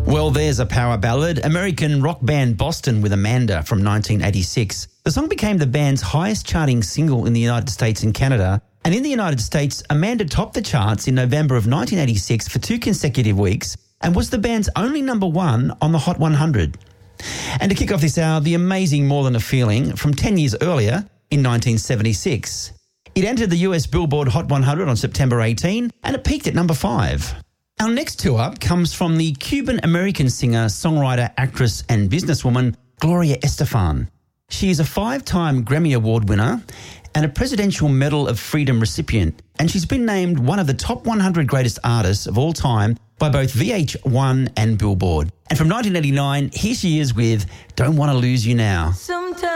Well, there's a power ballad. American rock band Boston with Amanda from 1986. The song became the band's highest charting single in the United States and Canada. And in the United States, Amanda topped the charts in November of 1986 for 2 consecutive weeks and was the band's only number 1 on the Hot 100. And to kick off this hour, the amazing More Than a Feeling from 10 years earlier in 1976. It entered the US Billboard Hot 100 on September 18 and it peaked at number 5. Our next two up comes from the Cuban-American singer, songwriter, actress and businesswoman Gloria Estefan. She is a 5-time Grammy Award winner and a Presidential Medal of Freedom recipient, and she's been named one of the top 100 greatest artists of all time by both VH1 and Billboard. And from 1989, here she is with Don't Want to Lose You Now. Sometimes